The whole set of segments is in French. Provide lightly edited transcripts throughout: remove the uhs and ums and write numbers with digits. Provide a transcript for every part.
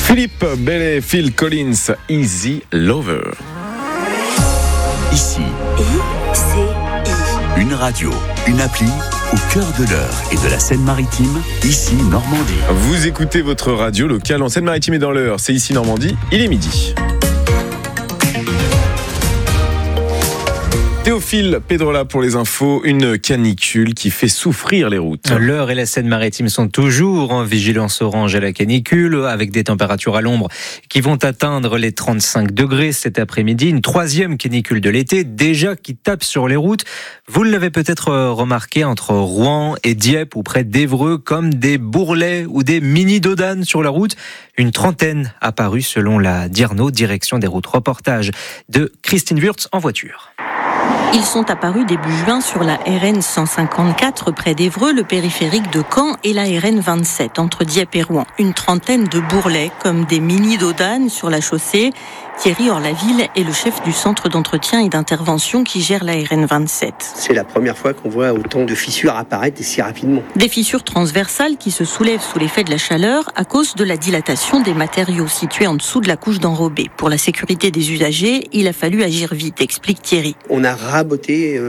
Philippe Bellet, Phil Collins, Easy Lover. Ici, une radio, une appli au cœur de l'Eure et de la Seine-Maritime, ici Normandie. Vous écoutez votre radio locale en Seine-Maritime et dans l'Eure, c'est ici Normandie, il est midi. Théophile Pedrola pour les infos, une canicule qui fait souffrir les routes. L'Eure et la Seine-Maritime sont toujours en vigilance orange à la canicule, avec des températures à l'ombre qui vont atteindre les 35 degrés cet après-midi. Une troisième canicule de l'été, déjà qui tape sur les routes. Vous l'avez peut-être remarqué entre Rouen et Dieppe ou près d'Évreux, comme des bourrelets ou des mini-dodanes sur la route. Une trentaine apparue selon la DIRNO, direction des routes. Reportage de Christine Wurtz en voiture. Ils sont apparus début juin sur la RN 154 près d'Évreux, le périphérique de Caen et la RN 27 entre Dieppe et Rouen. Une trentaine de bourrelets comme des mini-dodanes sur la chaussée. Thierry Orlaville est le chef du centre d'entretien et d'intervention qui gère la RN 27. C'est la première fois qu'on voit autant de fissures apparaître et si rapidement. Des fissures transversales qui se soulèvent sous l'effet de la chaleur à cause de la dilatation des matériaux situés en dessous de la couche d'enrobé. Pour la sécurité des usagers, il a fallu agir vite, explique Thierry. On a raboté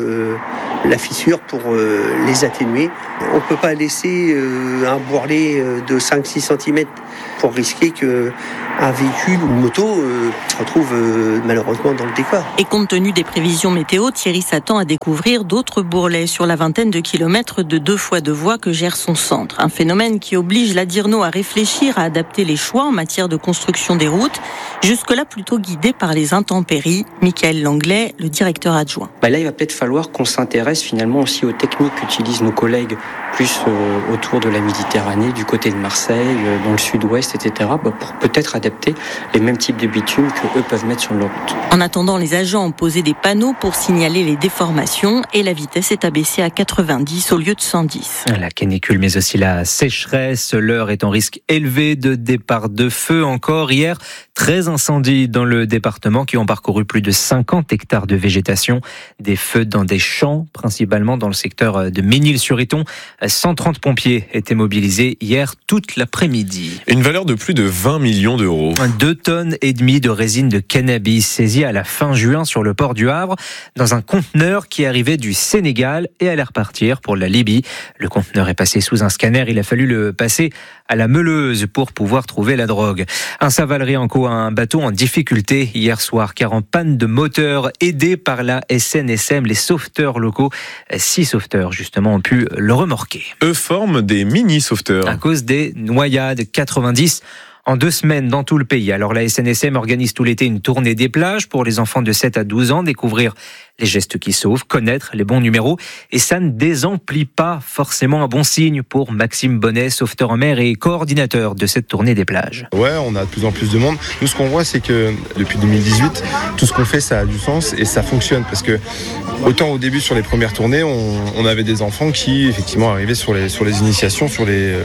la fissure pour les atténuer. On ne peut pas laisser un bourrelet de 5-6 cm pour risquer qu'un véhicule ou une moto se retrouve malheureusement dans le décor. Et compte tenu des prévisions météo, Thierry s'attend à découvrir d'autres bourrelets sur la vingtaine de kilomètres de 2x2 voies que gère son centre. Un phénomène qui oblige la DIRNO à réfléchir à adapter les choix en matière de construction des routes, jusque-là plutôt guidé par les intempéries. Michael Langlais, le directeur adjoint. Là, il va peut-être falloir qu'on s'intéresse finalement aussi aux techniques qu'utilisent nos collègues plus autour de la Méditerranée, du côté de Marseille, dans le sud-ouest, etc., pour peut-être adapter les mêmes types de bitume qu'eux peuvent mettre sur leur route. En attendant, les agents ont posé des panneaux pour signaler les déformations et la vitesse est abaissée à 90 au lieu de 110. La canicule, mais aussi la sécheresse. L'Eure est en risque élevé de départ de feu encore. Hier, 13 incendies dans le département qui ont parcouru plus de 50 hectares de végétation. Des feux dans des champs, principalement dans le secteur de Ménil-sur-Iton. 130 pompiers étaient mobilisés hier toute l'après-midi. Une valeur de plus de 20 millions d'euros. 2,5 tonnes de résine de cannabis saisie à la fin juin sur le port du Havre dans un conteneur qui arrivait du Sénégal et allait repartir pour la Libye. Le conteneur est passé sous un scanner. Il a fallu le passer à la meuleuse pour pouvoir trouver la drogue. Un Savalerie-en-Caux a un bateau en difficulté hier soir car en panne de moteur, aidé par la SNSM, les sauveteurs locaux. 6 sauveteurs justement ont pu le remorquer. Eux forment des mini-sauveteurs. À cause des noyades, 90 en 2 semaines dans tout le pays. Alors la SNSM organise tout l'été une tournée des plages pour les enfants de 7 à 12 ans, découvrir les gestes qui sauvent, connaître les bons numéros. Et ça ne désemplit pas forcément un bon signe pour Maxime Bonnet, sauveteur en mer et coordinateur de cette tournée des plages. Ouais, on a de plus en plus de monde. Nous, ce qu'on voit, c'est que depuis 2018, tout ce qu'on fait, ça a du sens et ça fonctionne. Parce que autant au début, sur les premières tournées, on avait des enfants qui, effectivement, arrivaient sur les initiations, sur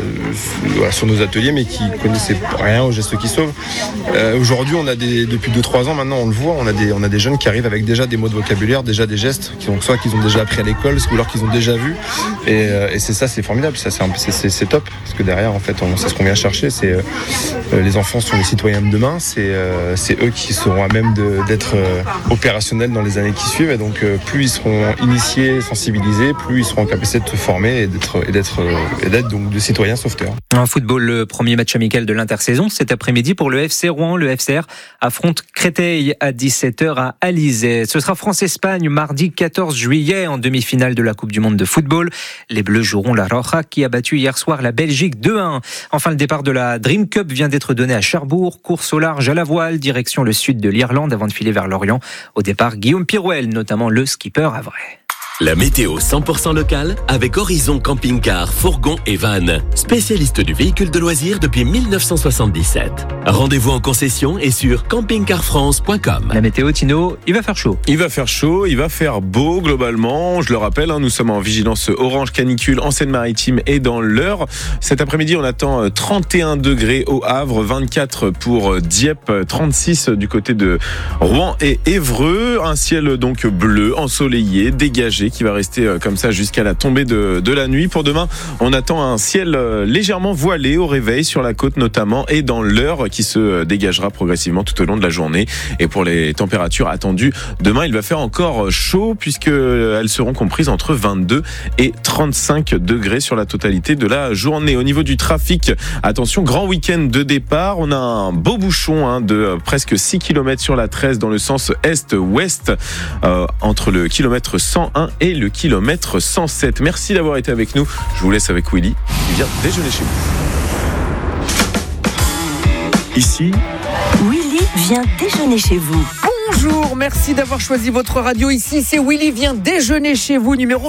nos ateliers, mais qui connaissaient rien aux gestes qui sauvent. Aujourd'hui, on a depuis 2-3 ans, maintenant, on le voit, on a des jeunes qui arrivent avec déjà des mots de vocabulaire, déjà des gestes, soit qu'ils ont déjà appris à l'école, ou alors qu'ils ont déjà vu. Et c'est ça, c'est formidable, ça, c'est top. Parce que derrière, en fait, c'est ce qu'on vient chercher. C'est les enfants sont les citoyens de demain. C'est eux qui seront à même d'être opérationnels dans les années qui suivent. Et donc, plus ils seront initiés, sensibilisés, plus ils seront en capacité de se former et d'être donc de citoyens sauveteurs. En football, le premier match amical de l'intersaison cet après-midi pour le FC Rouen. Le FCR affronte Créteil à 17h à Alizé. Ce sera France-Espagne mardi 14 juillet en demi-finale de la Coupe du Monde de football. Les Bleus joueront la Roja qui a battu hier soir la Belgique 2-1. Enfin, le départ de la Dream Cup vient d'être donné à Cherbourg. Course au large à la voile, direction le sud de l'Irlande avant de filer vers l'Orient. Au départ, Guillaume Pirouel, notamment le skipper havrais. La météo 100% locale avec Horizon Camping-Car, Fourgon et Van. Spécialiste du véhicule de loisirs depuis 1977. Rendez-vous en concession et sur campingcarfrance.com. La météo, Tino, il va faire chaud. Il va faire chaud, il va faire beau globalement. Je le rappelle, nous sommes en vigilance orange canicule en Seine-Maritime et dans l'Eure. Cet après-midi, on attend 31 degrés au Havre, 24 pour Dieppe, 36 du côté de Rouen et Évreux. Un ciel donc bleu, ensoleillé, dégagé ensoleillé qui va rester comme ça jusqu'à la tombée de la nuit. Pour demain, on attend un ciel légèrement voilé au réveil sur la côte notamment et dans l'heure qui se dégagera progressivement tout au long de la journée. Et pour les températures attendues, demain, il va faire encore chaud puisqu'elles seront comprises entre 22 et 35 degrés sur la totalité de la journée. Au niveau du trafic, attention, grand week-end de départ. On a un beau bouchon de presque 6 km sur la 13 dans le sens est-ouest entre le kilomètre 101 et le kilomètre 107. Merci d'avoir été avec nous. Je vous laisse avec Willy. Il vient déjeuner chez vous. Ici, Willy vient déjeuner chez vous. Bonjour, merci d'avoir choisi votre radio. Ici, c'est Willy vient déjeuner chez vous, numéro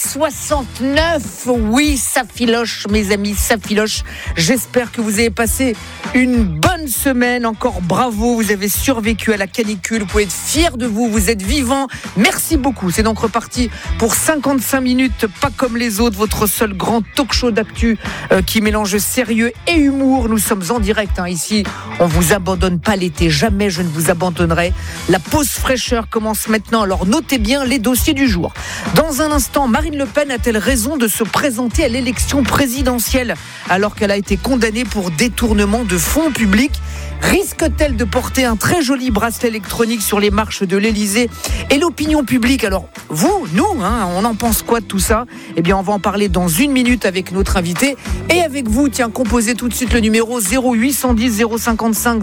1069. Oui, ça filoche, mes amis, ça filoche. J'espère que vous avez passé une bonne semaine. Encore bravo, vous avez survécu à la canicule. Vous pouvez être fiers de vous, vous êtes vivants. Merci beaucoup. C'est donc reparti pour 55 minutes, pas comme les autres, votre seul grand talk show d'actu qui mélange sérieux et humour. Nous sommes en direct ici. On vous abandonne pas l'été, jamais je ne vous abandonnerai. La pause fraîcheur commence maintenant, alors notez bien les dossiers du jour. Dans un instant, Marine Le Pen a-t-elle raison de se présenter à l'élection présidentielle alors qu'elle a été condamnée pour détournement de fonds publics ? Risque-t-elle de porter un très joli bracelet électronique sur les marches de l'Elysée ? Et l'opinion publique, alors vous, nous, on en pense quoi de tout ça ? Eh bien, on va en parler dans une minute avec notre invité. Et avec vous, composez tout de suite le numéro 0810 055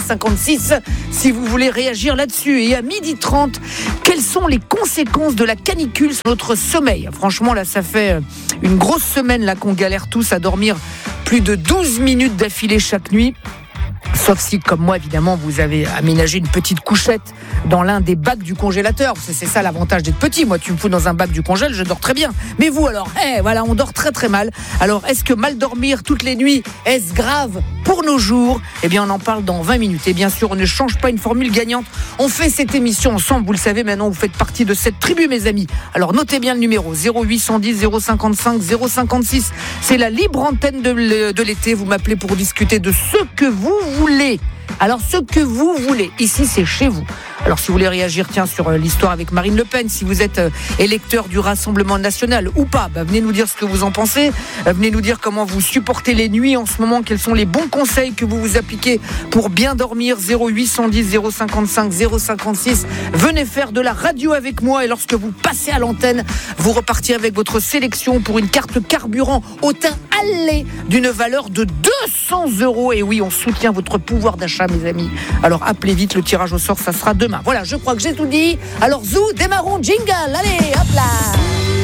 056 si vous voulez réagir là-dessus. Et à 12h30, quelles sont les conséquences de la canicule sur notre sommeil ? Franchement, là, ça fait une grosse semaine là, qu'on galère tous à dormir plus de 12 minutes d'affilée chaque nuit. Sauf si, comme moi, évidemment, vous avez aménagé une petite couchette dans l'un des bacs du congélateur. C'est ça l'avantage d'être petit. Moi, tu me fous dans un bac du congèle, je dors très bien. Mais vous, alors, voilà, on dort très très mal. Alors, est-ce que mal dormir toutes les nuits, est-ce grave pour nos jours ? Eh bien, on en parle dans 20 minutes. Et bien sûr, on ne change pas une formule gagnante. On fait cette émission ensemble. Vous le savez, maintenant, vous faites partie de cette tribu, mes amis. Alors, notez bien le numéro 0810 055 056. C'est la libre antenne de l'été. Vous m'appelez pour discuter de ce que vous voulez. Alors, ce que vous voulez, ici, c'est chez vous. Alors, si vous voulez réagir, sur l'histoire avec Marine Le Pen, si vous êtes électeur du Rassemblement National ou pas, venez nous dire ce que vous en pensez. Venez nous dire comment vous supportez les nuits en ce moment, quels sont les bons conseils que vous vous appliquez pour bien dormir. 0810 055 056. Venez faire de la radio avec moi et lorsque vous passez à l'antenne, vous repartirez avec votre sélection pour une carte carburant au teint allé d'une valeur de 200 €. Et oui, on soutient votre pouvoir d'achat, mes amis. Alors, appelez vite, le tirage au sort, ça sera demain. Voilà, je crois que j'ai tout dit. Alors, zou, démarrons, jingle. Allez, hop là.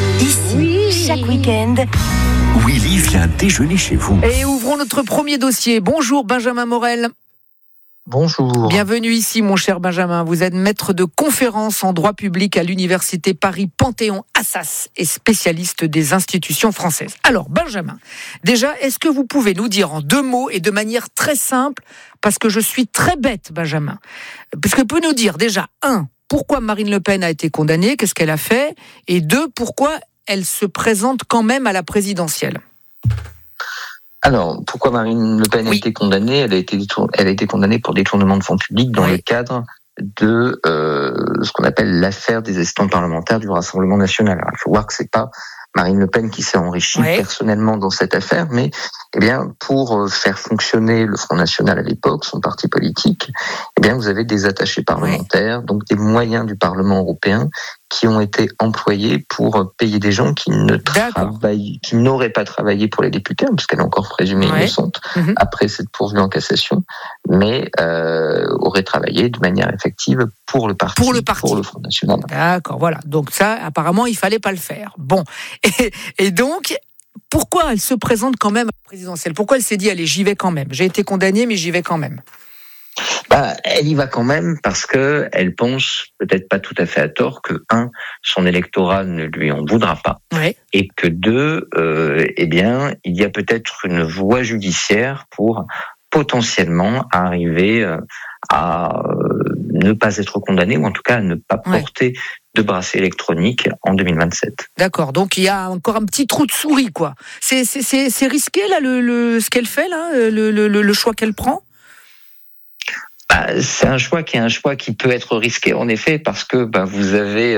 Ici, chaque week-end, Willy vient déjeuner chez vous. Et ouvrons notre premier dossier. Bonjour, Benjamin Morel. Bonjour. Bienvenue ici, mon cher Benjamin. Vous êtes maître de conférences en droit public à l'université Paris-Panthéon-Assas et spécialiste des institutions françaises. Alors, Benjamin, déjà, est-ce que vous pouvez nous dire en 2 mots et de manière très simple, parce que je suis très bête, Benjamin, parce que vous pouvez nous dire déjà, 1, pourquoi Marine Le Pen a été condamnée, qu'est-ce qu'elle a fait, et 2, pourquoi elle se présente quand même à la présidentielle ? Alors, pourquoi Marine Le Pen a été condamnée ? Elle a été condamnée pour détournement de fonds publics dans le cadre de ce qu'on appelle l'affaire des assistants parlementaires du Rassemblement National. Alors, il faut voir que c'est pas Marine Le Pen qui s'est enrichie personnellement dans cette affaire, mais pour faire fonctionner le Front National à l'époque, son parti politique, vous avez des attachés parlementaires, donc des moyens du Parlement européen qui ont été employés pour payer des gens qui n'auraient pas travaillé pour les députés, puisqu'elle est encore présumée innocente après cette pourvue en cassation, mais auraient travaillé de manière effective pour le parti, pour le Front National. D'accord, voilà. Donc ça, apparemment, il fallait pas le faire. Bon, et donc, pourquoi elle se présente quand même à la présidentielle ? Pourquoi elle s'est dit, allez, j'y vais quand même. J'ai été condamnée, mais j'y vais quand même. Elle y va quand même parce que elle pense, peut-être pas tout à fait à tort, que 1, son électorat ne lui en voudra pas, et que 2, il y a peut-être une voie judiciaire pour potentiellement arriver à ne pas être condamné, ou en tout cas à ne pas porter de bracelet électronique en 2027. D'accord, donc il y a encore un petit trou de souris, quoi. C'est risqué là, ce qu'elle fait là, le choix qu'elle prend. C'est un choix qui peut être risqué en effet parce que vous avez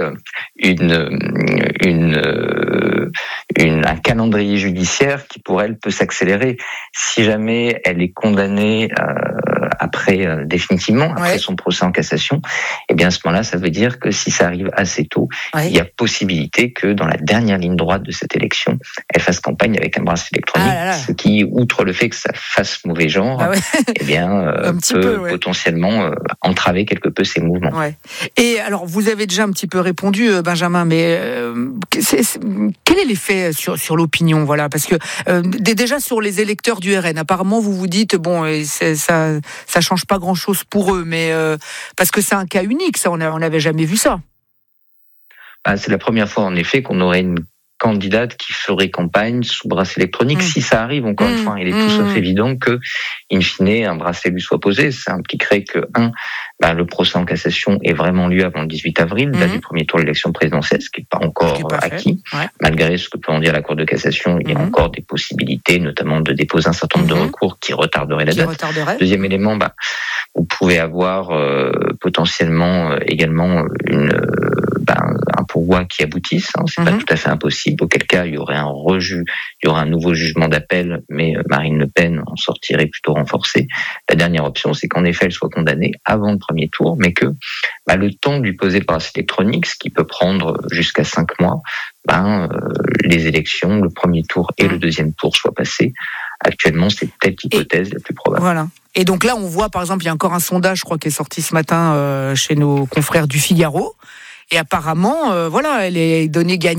un calendrier judiciaire qui pour elle peut s'accélérer si jamais elle est condamnée définitivement après son procès en cassation. Et bien à ce moment-là, ça veut dire que si ça arrive assez tôt, il y a possibilité que dans la dernière ligne droite de cette élection, elle fasse campagne avec un bracelet électronique, ce qui, outre le fait que ça fasse mauvais genre, peut potentiellement entraver quelque peu ses mouvements. Ouais. Et alors, vous avez déjà un petit peu répondu, Benjamin, mais quel est l'effet sur l'opinion, voilà, parce que déjà sur les électeurs du RN, apparemment vous vous dites ça change pas grand-chose pour eux, mais parce que c'est un cas unique, ça, on n'avait jamais vu ça. C'est la première fois en effet qu'on aurait une candidate qui ferait campagne sous bracelet électronique. Si ça arrive, encore une fois, il est tout sauf évident que, in fine, un bracelet lui soit posé. Ça impliquerait que, le procès en cassation ait vraiment lieu avant le 18 avril, date du premier tour de l'élection présidentielle, ce qui n'est pas encore acquis. Malgré ce que peut en dire la Cour de cassation, il y a encore des possibilités, notamment de déposer un certain nombre de recours qui retarderaient la date. Deuxième élément, vous pouvez avoir potentiellement également un pourvoi qui aboutisse, c'est pas tout à fait impossible, auquel cas il y aurait un nouveau jugement d'appel, mais Marine Le Pen en sortirait plutôt renforcée. La dernière option, c'est qu'en effet elle soit condamnée avant le premier tour, mais que le temps de lui poser le bracelet électronique, ce qui peut prendre jusqu'à 5 mois, les élections, le premier tour et le deuxième tour soient passés. Actuellement, c'est peut-être l'hypothèse la plus probable. Voilà. Et donc là, on voit, par exemple, il y a encore un sondage, je crois, qui est sorti ce matin chez nos confrères du Figaro. Et apparemment, elle est donnée gagnante.